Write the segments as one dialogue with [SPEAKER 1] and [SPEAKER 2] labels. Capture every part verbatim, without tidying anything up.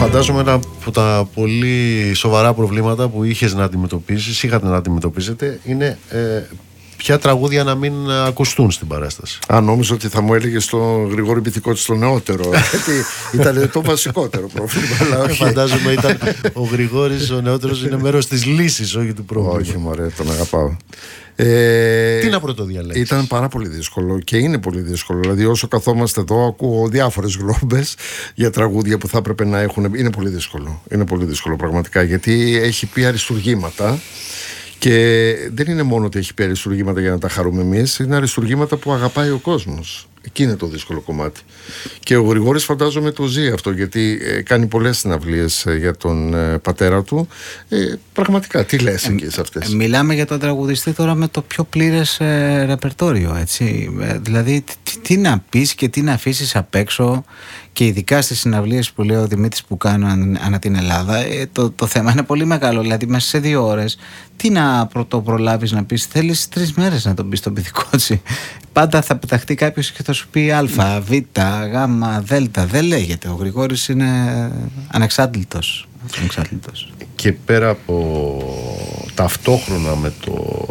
[SPEAKER 1] Φαντάζομαι ένα από τα πολύ σοβαρά προβλήματα που είχες να αντιμετωπίσεις, είχατε να αντιμετωπίσετε, είναι ε, ποια τραγούδια να μην ακουστούν στην παράσταση.
[SPEAKER 2] Α, νόμιζα ότι θα μου έλεγε στον Γρηγόρη Μπιθικότη το νεότερο. Γιατί ήταν το βασικότερο πρόβλημα. Αλλά όχι.
[SPEAKER 1] Φαντάζομαι ήταν ο Γρηγόρης ο νεότερος είναι μέρος της λύσης, όχι του προβλήματος.
[SPEAKER 2] Όχι, μωρέ, τον αγαπάω. Ε,
[SPEAKER 1] Τι να πρωτοδιαλέξεις?
[SPEAKER 2] Ήταν πάρα πολύ δύσκολο και είναι πολύ δύσκολο. Δηλαδή, όσο καθόμαστε εδώ, ακούω διάφορες γλόμπες για τραγούδια που θα έπρεπε να έχουν. Είναι πολύ δύσκολο. Είναι πολύ δύσκολο πραγματικά, γιατί έχει πει αριστουργήματα. Και δεν είναι μόνο ότι έχει πει αριστουργήματα για να τα χαρούμε εμείς, είναι αριστουργήματα που αγαπάει ο κόσμος. Εκεί είναι το δύσκολο κομμάτι. Και ο Γρηγόρης φαντάζομαι το ζει αυτό, γιατί ε, κάνει πολλές συναυλίες ε, για τον ε, πατέρα του. Ε, πραγματικά, τι λες εκεί σε αυτές?
[SPEAKER 3] Ε, μιλάμε για τον τραγουδιστή τώρα με το πιο πλήρες ε, ρεπερτόριο, έτσι. Ε, δηλαδή, τι, τι να πεις και τι να αφήσεις απ' έξω, και ειδικά στις συναυλίες που λέει ο Δημήτρης που κάνουν ανά την Ελλάδα, ε, το, το θέμα είναι πολύ μεγάλο. Δηλαδή, μέσα σε δύο ώρες, τι να πρωτο προλάβεις να πεις? Θέλεις τρεις μέρες να τον πεις τον Μπιθικότσι. Πάντα θα πεταχτεί κάποιος και θα σου πει Α, Β, Γ, Δ. Δεν λέγεται. Ο Γρηγόρης είναι ανεξάντλητος. ανεξάντλητος.
[SPEAKER 1] Και πέρα από ταυτόχρονα με το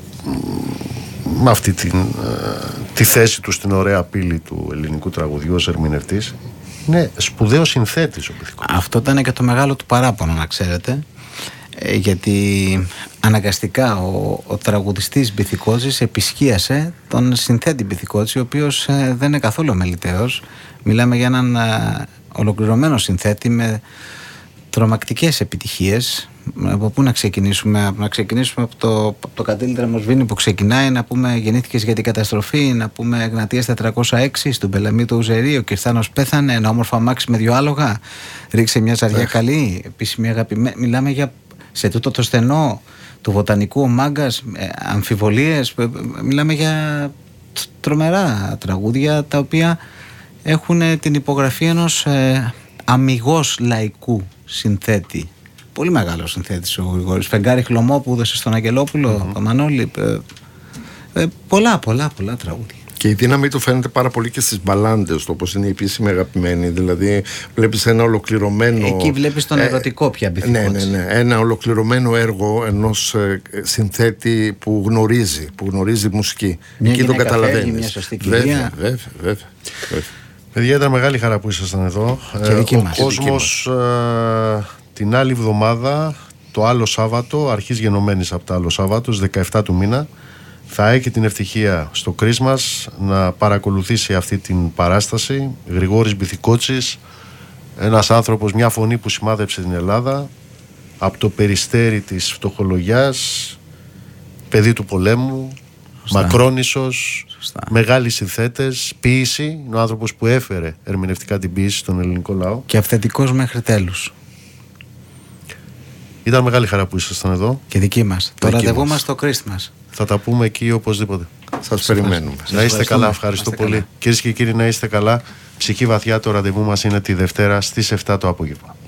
[SPEAKER 1] με αυτή την, τη θέση του στην ωραία πύλη του ελληνικού τραγουδιού ως ερμηνευτής, είναι σπουδαίος συνθέτης ο Μπιθικότης.
[SPEAKER 3] Αυτό ήταν και το μεγάλο του παράπονο, να ξέρετε, ε, γιατί αναγκαστικά ο, ο τραγουδιστής Μπιθικότσης επισκίασε τον συνθέτη Μπιθικότση, ο οποίος ε, δεν είναι καθόλου αμεληταίος. Μιλάμε για έναν ε, ολοκληρωμένο συνθέτη με τρομακτικές επιτυχίες. Από πού να ξεκινήσουμε? Να ξεκινήσουμε από το, από το Καντήλη Τρεμοσβήνη που ξεκινάει, να πούμε Γεννήθηκες για την καταστροφή, να πούμε Εγνατίας τετρακόσια έξι, στον Πελαμή το Ουζερί, ο Κυρθάνος πέθανε, ένα όμορφο αμάξι με δυο άλογα, ρίξε μια ζαριά καλή, επίσημη αγαπημένη. Μιλάμε για σε τούτο το στενό του Βοτανικού ο Μάγκας, ε, αμφιβολίες, ε, μιλάμε για τρομερά τραγούδια τα οποία έχουν την υπογραφή ενός ε, αμιγώς λαϊκού συνθέτη. Πολύ μεγάλο συνθέτης ο Γρηγόρης. Φεγγάρι χλωμό που έδωσε στον Αγγελόπουλο, mm-hmm. το Μανώλη. Ε, ε, πολλά, πολλά, πολλά τραγούδια.
[SPEAKER 2] Και η δύναμη του φαίνεται πάρα πολύ και στις μπαλάντες του, όπως είναι η επίσημη αγαπημένη. Δηλαδή, βλέπεις ένα ολοκληρωμένο.
[SPEAKER 3] Εκεί βλέπεις τον ερωτικό πια Μπιθικότση.
[SPEAKER 2] Ναι, ναι, ναι. Ένα ολοκληρωμένο έργο ενός ε, συνθέτη που γνωρίζει, που γνωρίζει μουσική.
[SPEAKER 3] Μια
[SPEAKER 2] Εκεί το καταλαβαίνεις.
[SPEAKER 3] Μια σωστή κυρία.
[SPEAKER 2] Βέβαια, βέβαια, βέβαια. βέβαια.
[SPEAKER 1] Παιδιά, ήταν μεγάλη χαρά που ήσασταν εδώ.
[SPEAKER 3] Και δική
[SPEAKER 1] ε,
[SPEAKER 3] μας.
[SPEAKER 1] Ο κόσμος ε, την άλλη εβδομάδα, το άλλο Σάββατο, αρχής γενομένης από το άλλο Σάββατο, στις δεκαεφτά του μήνα, θα έχει την ευτυχία στο Christmas να παρακολουθήσει αυτή την παράσταση. Γρηγόρης Μπιθικότσης, ένας άνθρωπος, μια φωνή που σημάδεψε την Ελλάδα από το περιστέρι της φτωχολογιάς, παιδί του πολέμου, Σωστά. μακρόνισσος, Σωστά. μεγάλοι συνθέτες, ποίηση. Είναι ο άνθρωπος που έφερε ερμηνευτικά την ποίηση στον ελληνικό λαό.
[SPEAKER 3] Και αυθεντικός μέχρι τέλους.
[SPEAKER 1] Ήταν μεγάλη χαρά που ήσασταν εδώ.
[SPEAKER 3] Και δική μας. Το ραντεβού μας στο Christmas.
[SPEAKER 1] Θα τα πούμε εκεί οπωσδήποτε.
[SPEAKER 2] Σας περιμένουμε.
[SPEAKER 1] Να είστε καλά, ευχαριστώ πολύ. Κυρίες και κύριοι, να είστε καλά. Ψυχή βαθιά, το ραντεβού μας είναι τη Δευτέρα στις εφτά το απόγευμα.